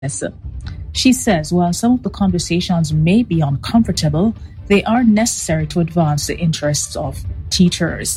She says while some of the conversations may be uncomfortable, they are necessary to advance the interests of teachers.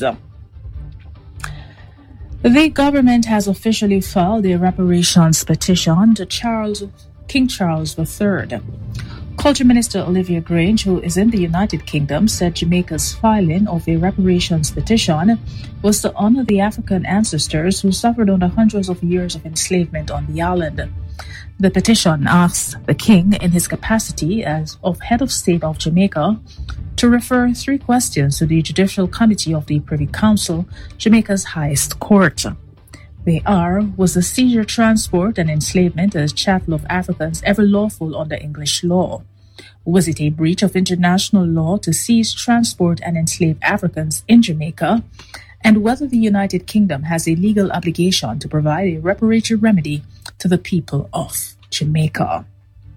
The government has officially filed a reparations petition to King Charles III. Culture Minister Olivia Grange, who is in the United Kingdom, said Jamaica's filing of a reparations petition was to honor the African ancestors who suffered under hundreds of years of enslavement on the island. The petition asks the King, in his capacity as of head of state of Jamaica, to refer 3 questions to the Judicial Committee of the Privy Council, Jamaica's highest court. They are, was the seizure, transport, and enslavement as chattel of Africans ever lawful under English law? Was it a breach of international law to seize, transport, and enslave Africans in Jamaica? And whether the United Kingdom has a legal obligation to provide a reparatory remedy to the people of Jamaica.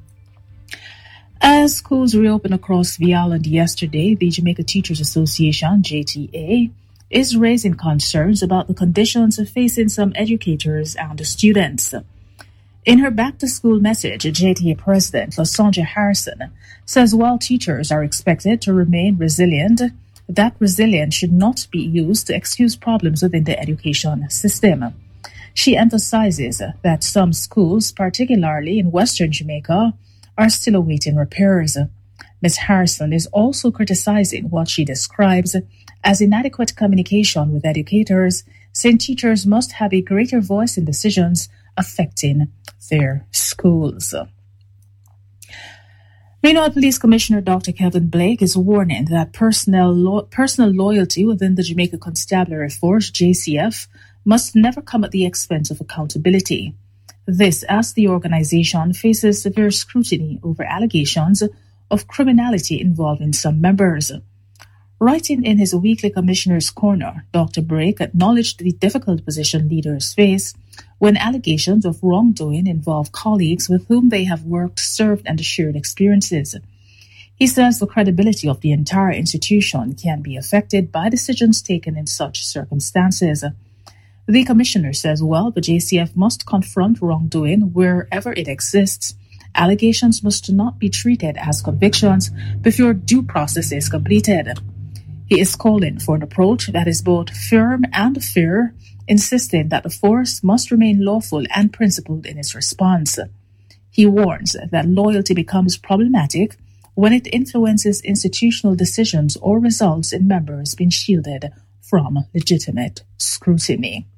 As schools reopened across the island yesterday, the Jamaica Teachers Association, JTA, is raising concerns about the conditions facing some educators and students. In her back-to-school message, JTA President LaSonja Harrison says while teachers are expected to remain resilient, that resilience should not be used to excuse problems within the education system. She emphasizes that some schools, particularly in Western Jamaica, are still awaiting repairs. Ms. Harrison is also criticizing what she describes as inadequate communication with educators, saying teachers must have a greater voice in decisions affecting their schools. Meanwhile, Police Commissioner Dr. Kevin Blake is warning that personal loyalty within the Jamaica Constabulary Force, JCF, must never come at the expense of accountability. This as the organization faces severe scrutiny over allegations of criminality involving some members. Writing in his weekly Commissioner's Corner, Dr. Blake acknowledged the difficult position leaders face when allegations of wrongdoing involve colleagues with whom they have worked, served, and shared experiences. He says the credibility of the entire institution can be affected by decisions taken in such circumstances. The Commissioner says, while the JCF must confront wrongdoing wherever it exists, allegations must not be treated as convictions before due process is completed. He is calling for an approach that is both firm and fair, insisting that the force must remain lawful and principled in its response. He warns that loyalty becomes problematic when it influences institutional decisions or results in members being shielded from legitimate scrutiny.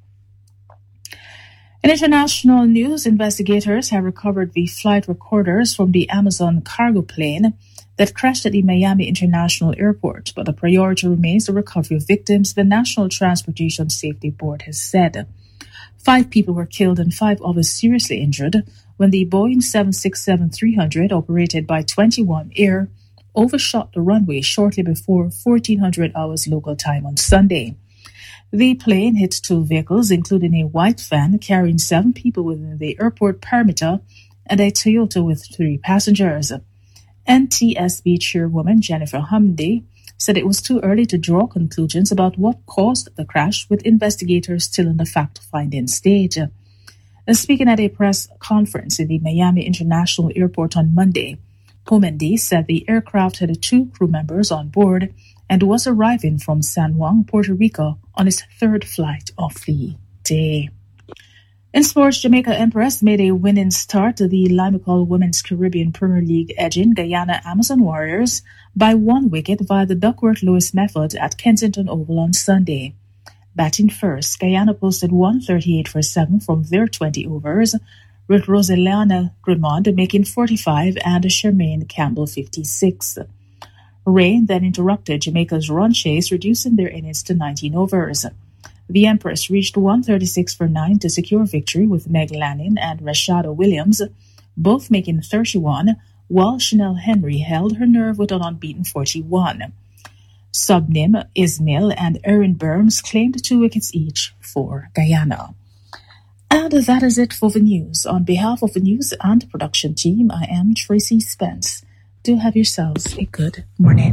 In international news, investigators have recovered the flight recorders from the Amazon cargo plane that crashed at the Miami International Airport, but the priority remains the recovery of victims, the National Transportation Safety Board has said. 5 people were killed and 5 others seriously injured when the Boeing 767-300, operated by 21 Air, overshot the runway shortly before 1400 hours local time on Sunday. The plane hit 2 vehicles, including a white van carrying 7 people within the airport perimeter and a Toyota with 3 passengers. NTSB chairwoman Jennifer Hamdi said it was too early to draw conclusions about what caused the crash, with investigators still in the fact-finding stage. Speaking at a press conference in the Miami International Airport on Monday, Pomendi said the aircraft had 2 crew members on board and was arriving from San Juan, Puerto Rico on its 3rd flight of the day. In sports, Jamaica Empress made a winning start to the Limacol Women's Caribbean Premier League, edging Guyana Amazon Warriors by 1 wicket via the Duckworth-Lewis method at Kensington Oval on Sunday. Batting first, Guyana posted 138 for 7 from their 20 overs, with Rosaliana Grimond making 45 and Charmaine Campbell 56. Rain then interrupted Jamaica's run chase, reducing their innings to 19 overs. The Empress reached 136 for 9 to secure victory, with Meg Lanning and Rashada Williams both making 31, while Chanel Henry held her nerve with an unbeaten 41. Subnim Ismail and Erin Burns claimed 2 wickets each for Guyana. And that is it for the news. On behalf of the news and production team, I am Tracy Spence. Do have yourselves a good morning.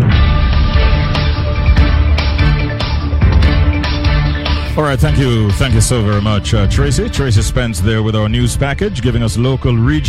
All right, thank you so very much, Tracy. Tracy Spence there with our news package, giving us local region.